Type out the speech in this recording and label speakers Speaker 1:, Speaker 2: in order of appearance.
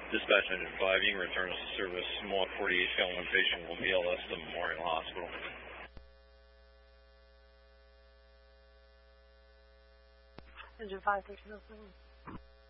Speaker 1: Dispatch Engine 5, you can return us to service. Mohawk 48, Falcon patient will be BLS to Memorial Hospital.
Speaker 2: Engine 5, 1307.